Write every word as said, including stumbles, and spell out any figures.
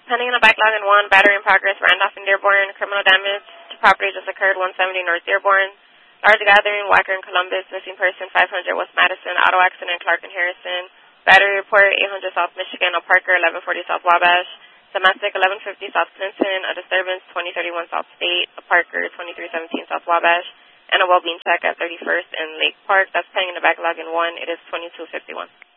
Pending in a backlog in one, battery in progress, Randolph and Dearborn. Criminal damage to property just occurred, one seventy North Dearborn. Large gathering, Wacker and Columbus. Missing person, five hundred West Madison. Auto accident, Clark and Harrison. Battery report, eight hundred South Michigan. A Parker, eleven forty South Wabash. Domestic, eleven fifty South Clinton. A disturbance, twenty thirty-one South State. A Parker, twenty-three seventeen South Wabash. And a well-being check at thirty-first in Lake Park. That's pending in the backlog in one. It is twenty-two fifty-one.